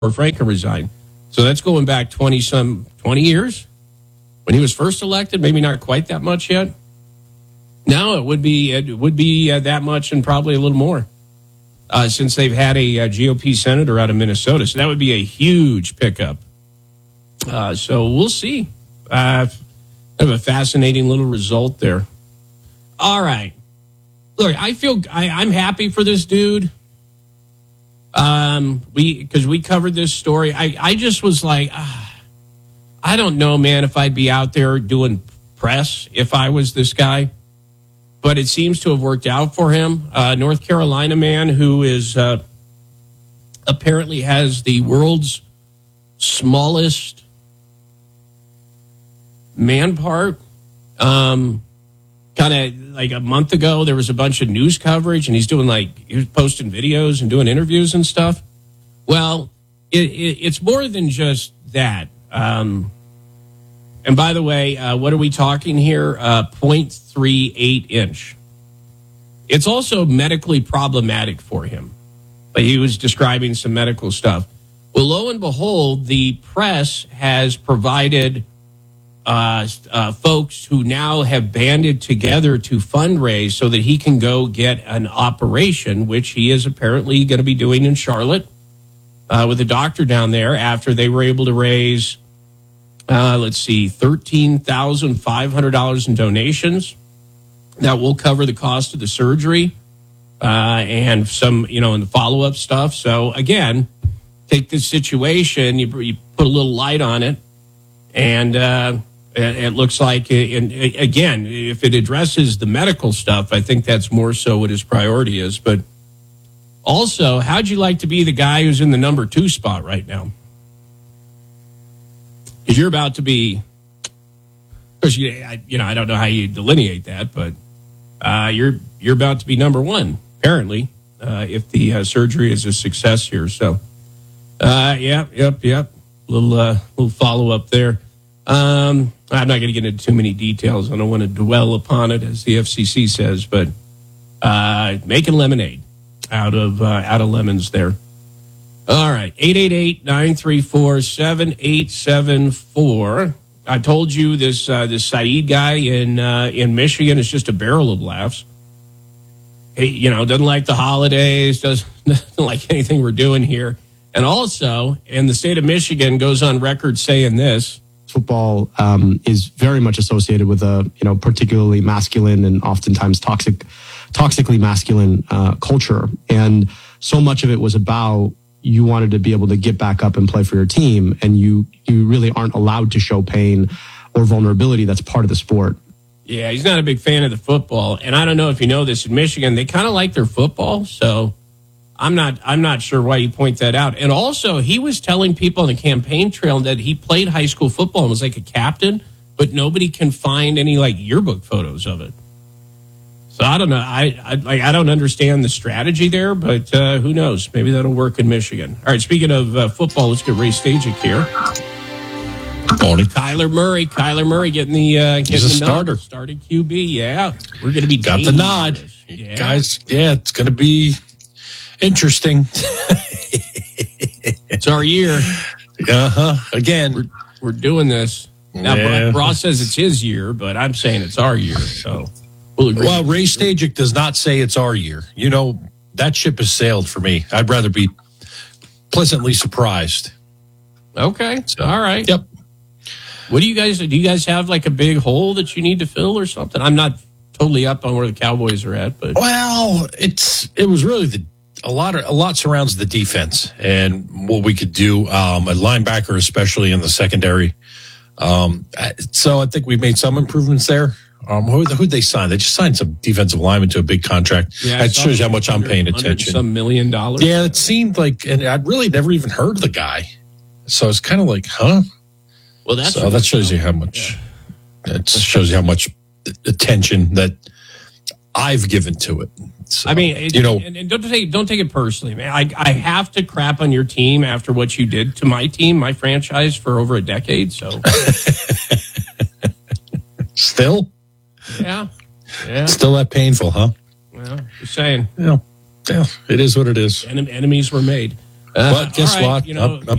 Frank can resign. So that's going back 20 years when he was first elected. Maybe not quite that much yet. Now it would be that much and probably a little more since they've had a GOP senator out of Minnesota. So that would be a huge pickup. So we'll see. Have a fascinating little result there. All right. Look, I'm happy for this dude. Because we covered this story. I just was like, I don't know, man, if I'd be out there doing press if I was this guy. But it seems to have worked out for him. North Carolina man who is apparently has the world's smallest man part. Kind of like a month ago, there was a bunch of news coverage, and he was posting videos and doing interviews and stuff. Well, it's more than just that. And by the way, what are we talking here? 0.38 inch. It's also medically problematic for him. But he was describing some medical stuff. Well, lo and behold, the press has provided folks who now have banded together to fundraise so that he can go get an operation, which he is apparently going to be doing in Charlotte with a doctor down there after they were able to raise, $13,500 in donations. That will cover the cost of the surgery and some, and the follow-up stuff. So, again, take this situation, you put a little light on it, and it looks like, again, if it addresses the medical stuff, I think that's more so what his priority is. But also, how'd you like to be the guy who's in the number 2 spot right now? Because you're about to be, of course, I don't know how you delineate that, but you're about to be number 1, apparently, if the surgery is a success here. So, yep. Little follow up there. I'm not going to get into too many details. I don't want to dwell upon it, as the FCC says, but making lemonade out of lemons there. All right, 888-934-7874. I told you this Saeed guy in Michigan is just a barrel of laughs. He, doesn't like the holidays, doesn't like anything we're doing here. And also, in the state of Michigan, goes on record saying this. Football is very much associated with a particularly masculine and oftentimes toxically masculine culture, and so much of it was about you wanted to be able to get back up and play for your team, and you really aren't allowed to show pain or vulnerability. That's part of the sport. Yeah, he's not a big fan of the football, and I don't know if you know this, in Michigan they kind of like their football, so I'm not sure why you point that out. And also, he was telling people on the campaign trail that he played high school football and was like a captain, but nobody can find any yearbook photos of it. So I don't know. I don't understand the strategy there, but who knows? Maybe that'll work in Michigan. All right. Speaking of football, let's get Ray Stajic here. Morning. Kyler Murray getting the starter, starting QB. Yeah, we're going to be got the nod, guys. Yeah, it's going to be interesting. It's our year. Again, we're doing this now. Ross says it's his year, but I'm saying it's our year. So we'll agree. Well, Ray Stajic does not say it's our year. That ship has sailed for me. I'd rather be pleasantly surprised. Okay. So, all right. Yep. What do you guys have a big hole that you need to fill or something? I'm not totally up on where the Cowboys are at, but it was really a lot surrounds the defense and what we could do, a linebacker, especially in the secondary. So I think we've made some improvements there. Who'd they sign? They just signed some defensive lineman to a big contract. Yeah, that shows you how much I'm paying attention. Some $1 million. Yeah, it seemed like, and I'd really never even heard of the guy. So it's kind of like, huh? Well, that shows you how much. Yeah. It shows you how much attention that I've given to it. So, I mean, and don't take it personally, man. I have to crap on your team after what you did to my team, my franchise, for over a decade. So, still, yeah, still that painful, huh? Well, just saying. Yeah, it is what it is. Enemies were made. But guess what? Right,